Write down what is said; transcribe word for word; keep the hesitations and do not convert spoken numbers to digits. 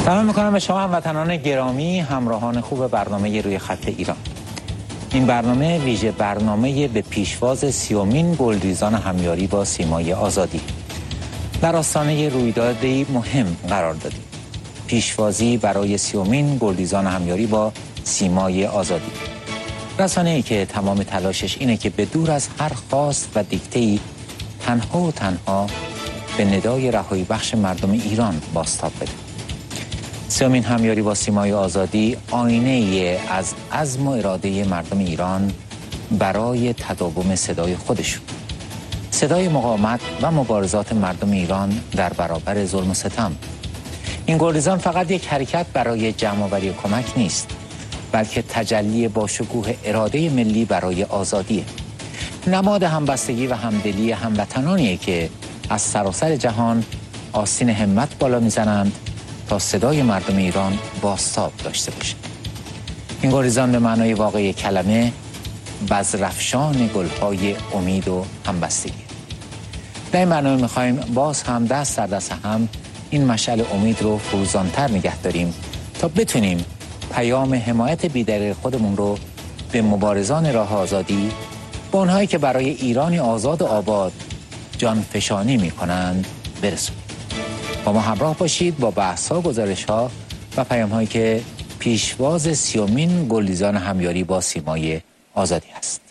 سلام میکنم به شما هموطنان گرامی، همراهان خوب برنامه روی خط ایران. این برنامه ویژه برنامه به پیشواز سیومین گلریزان همیاری با سیمای آزادی. در آستانه رویدادی مهم قرار دادیم. پیشوازی برای سیومین گلریزان همیاری با سیمای آزادی. رسانه‌ای که تمام تلاشش اینه که به دور از هر خواست و دیکته‌ای تنها و تنها به ندای رهایی بخش مردم ایران بازتاب بده. سیومین همیاری با سیمای آزادی آینه از عزم و اراده مردم ایران برای تداوم صدای خودشون. صدای مقاومت و مبارزات مردم ایران در برابر ظلم و ستم. این گلریزان فقط یک حرکت برای جمع‌آوری کمک نیست، بلکه تجلی با شکوه اراده ملی برای آزادیه. نماد همبستگی و همدلی هموطنانیه که از سراسر جهان آستین همت بالا میزنند تا صدای مردم ایران بازتاب داشته باشه. این گلریزان به معنای واقعی کلمه بذرافشان گل‌های امید و همبستگی. در این برنامه می‌خوایم باز هم دست در دست هم این مشعل امید رو فروزان‌تر نگه داریم تا بتونیم پیام حمایت بی‌دریغ خودمون رو به مبارزان راه آزادی، به اونهایی که برای ایرانی آزاد و آباد جانفشانی می‌کنند برسونیم. با ما همراه باشید با بحث‌ها، گزارش‌ها و پیام‌هایی که پیشواز سیومین گلریزان همیاری با سیمای آزادی است.